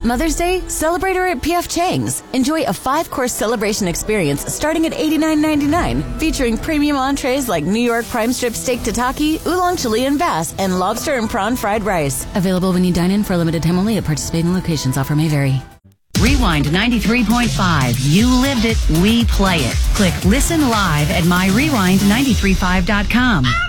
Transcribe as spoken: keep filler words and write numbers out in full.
Mother's Day? Celebrate her at P F Chang's. Enjoy a five-course celebration experience starting at eighty-nine ninety-nine, featuring premium entrees like New York prime strip steak tataki, oolong Chilean bass, and lobster and prawn fried rice. Available when you dine in for a limited time only at participating locations. Offer may vary. Rewind ninety-three point five. You lived it, we play it. Click listen live at my rewind nine three five dot com.